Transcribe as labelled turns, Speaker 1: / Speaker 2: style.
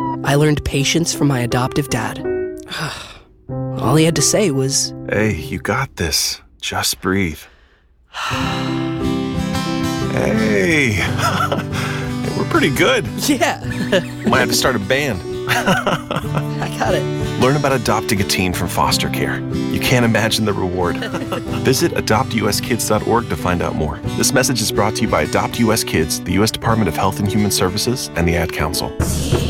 Speaker 1: I learned patience from my adoptive dad. All he had to say was,
Speaker 2: "Hey, you got this. Just breathe." Hey, we're pretty good.
Speaker 1: yeah,
Speaker 2: Might have to start a band.
Speaker 1: I got it.
Speaker 2: Learn about adopting a teen from foster care. You can't imagine the reward. Visit adoptuskids.org to find out more. This message is brought to you by Adopt US Kids, the U.S. Department of Health and Human Services, and the Ad Council.